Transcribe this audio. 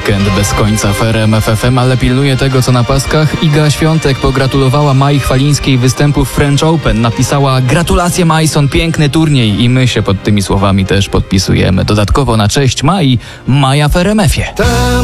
weekend bez końca w RMF FM, ale pilnuje tego, co na paskach. Iga Świątek pogratulowała Mai Chwalińskiej występu w French Open. Napisała: gratulacje Majson, piękny turniej. I my się pod tymi słowami też podpisujemy. Dodatkowo na cześć Mai, Maja w RMF-ie.